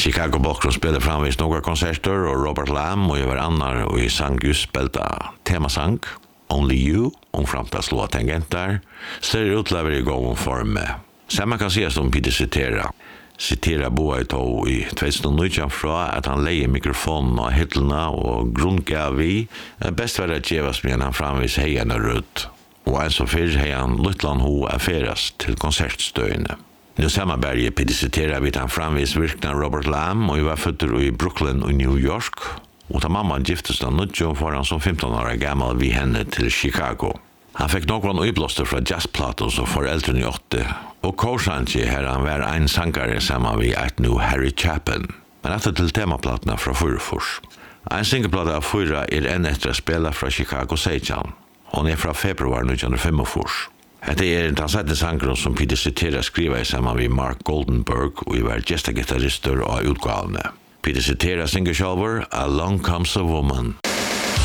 Chicago Ballroom spelar framvis några konserter och Robert Lamb och över annar och i sang just spelta temasang Only You fram till slå tangenter ser ut att vara igång form. Samma kan sägas om Peter Cetera boa i 2019 fra at han leier mikrofonen av hyttelna og grunngav vi best var det gjevas med han framvis heierne rutt. Og en som fyrir hei han luttland ho affæras til konsertstøyene. Nu samarbeid Peter Cetera vidt han framvis virkna Robert Lamb og var føtter i Brooklyn og New York. Og da mamma giftes da nødjo for han som 15 år gammal vi henne til Chicago. Han fikk noen øyblåster fra jazzplaten som foreldrene gjorde, og korsange her han var en sangare sammen vi et nu Harry Chapin. Men etter til temaplatene fra Fyrfors. En singelplate av Fyra enn etter å spille fra Chicago Seijan. Hon fra februar 1945. Dette en tansette sanger som Peter Cetera skriver sammen vi Mark Goldenberg og vi var gestagitarister og utgavene. Peter Cetera synger sjálfur Along Comes a Woman.